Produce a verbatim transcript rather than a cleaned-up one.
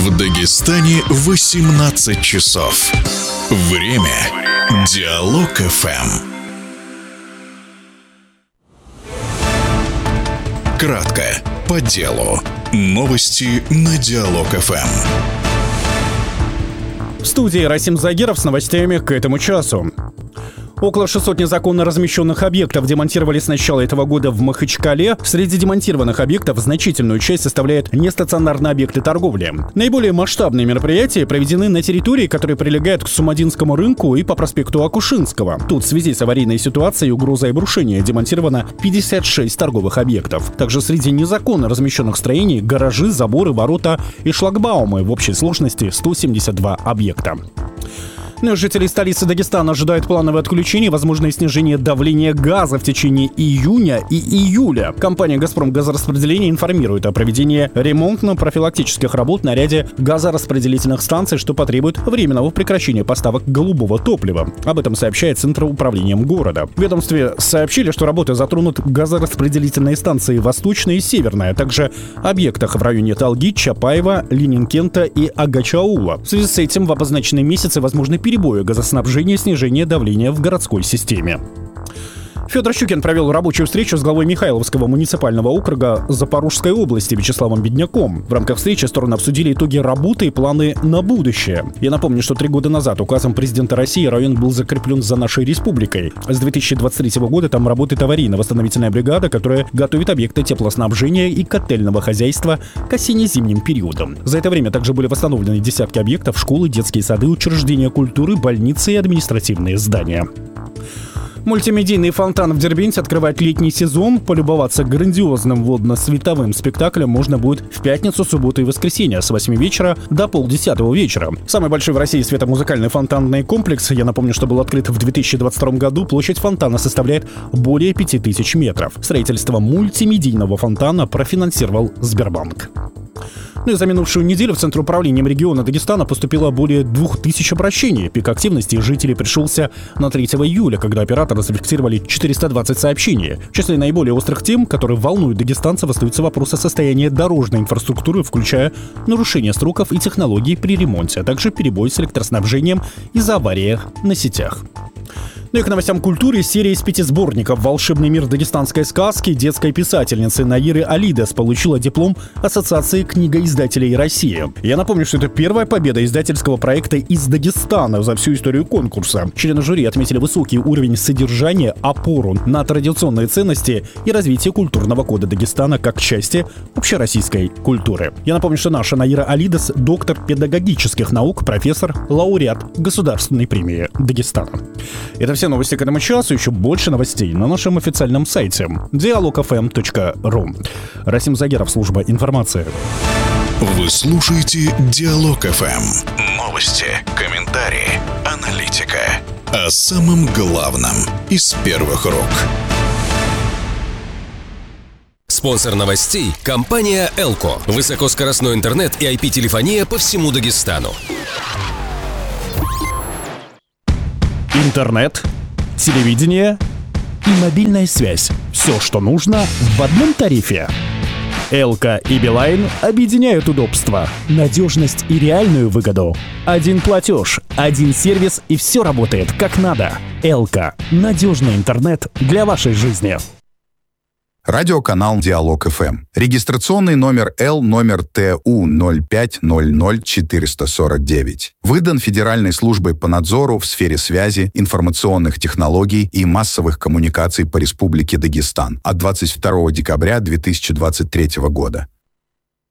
В Дагестане восемнадцать часов. Время Диалог эф эм. Кратко, по делу. Новости на Диалог эф эм. В студии Расим Загиров с новостями к этому часу. Около шестисот незаконно размещенных объектов демонтировали с начала этого года в Махачкале. Среди демонтированных объектов значительную часть составляют нестационарные объекты торговли. Наиболее масштабные мероприятия проведены на территории, которые прилегают к Сумадинскому рынку и по проспекту Акушинского. Тут в связи с аварийной ситуацией и угрозой обрушения демонтировано пятьдесят шесть торговых объектов. Также среди незаконно размещенных строений гаражи, заборы, ворота и шлагбаумы. В общей сложности сто семьдесят два объекта. Но жителей столицы Дагестана ожидают плановое отключение и возможное снижение давления газа в течение июня и июля. Компания «Газпром Газораспределение» информирует о проведении ремонтно-профилактических работ на ряде газораспределительных станций, что потребует временного прекращения поставок голубого топлива. Об этом сообщает Центр управлением города. В ведомстве сообщили, что работы затронут газораспределительные станции «Восточная» и «Северная», а также объектах в районе Талги, Чапаева, Ленинкента и Агачаула. В связи с этим в обозначенные месяцы возможны перебои газоснабжения и снижение давления в городской системе. Федор Щукин провел рабочую встречу с главой Михайловского муниципального округа Запорожской области Вячеславом Бедняком. В рамках встречи стороны обсудили итоги работы и планы на будущее. Я напомню, что три года назад указом президента России район был закреплен за нашей республикой. С две тысячи двадцать третьего года там работает аварийно-восстановительная бригада, которая готовит объекты теплоснабжения и котельного хозяйства к осенне-зимним периодам. За это время также были восстановлены десятки объектов: школы, детские сады, учреждения культуры, больницы и административные здания. Мультимедийный фонтан в Дербенте открывает летний сезон. Полюбоваться грандиозным водно-световым спектаклем можно будет в пятницу, субботу и воскресенье с восьми вечера до полдесятого вечера. Самый большой в России светомузыкальный фонтанный комплекс, я напомню, что был открыт в две тысячи двадцать втором году. Площадь фонтана составляет более пяти тысяч метров. Строительство мультимедийного фонтана профинансировал Сбербанк. Ну и за минувшую неделю в Центр управления региона Дагестана поступило более двух тысяч обращений. Пик активности жителей пришелся на третьего июля, когда операторы зафиксировали четыреста двадцать сообщений. В числе наиболее острых тем, которые волнуют дагестанцев, остаются вопросы состояния дорожной инфраструктуры, включая нарушение сроков и технологий при ремонте, а также перебой с электроснабжением из-за аварий на сетях. Ну и к новостям культуры. Серия из пяти сборников «Волшебный мир дагестанской сказки» детской писательницы Наиры Алидес получила диплом Ассоциации книгоиздателей России. Я напомню, что это первая победа издательского проекта из Дагестана за всю историю конкурса. Члены жюри отметили высокий уровень содержания, опору на традиционные ценности и развитие культурного кода Дагестана как части общероссийской культуры. Я напомню, что наша Наира Алидес — доктор педагогических наук, профессор, лауреат Государственной премии Дагестана. Это все новости к этому часу. Еще больше новостей на нашем официальном сайте диалог эф эм точка ру. Расим Загиров, служба информации. Вы слушаете Диалог эф эм. Новости, комментарии, аналитика. О самом главном из первых рук. Спонсор новостей – компания «Элко». Высокоскоростной интернет и ай пи-телефония по всему Дагестану. Интернет, телевидение и мобильная связь. Все, что нужно в одном тарифе. Элко и Билайн объединяют удобства, надежность и реальную выгоду. Один платеж, один сервис, и все работает как надо. Элко – надежный интернет для вашей жизни. Радиоканал Диалог эф эм. Регистрационный номер Л номер Т У ноль пять ноль ноль четыреста сорок девять. Выдан Федеральной службой по надзору в сфере связи, информационных технологий и массовых коммуникаций по Республике Дагестан от двадцать второго декабря две тысячи двадцать третьего года.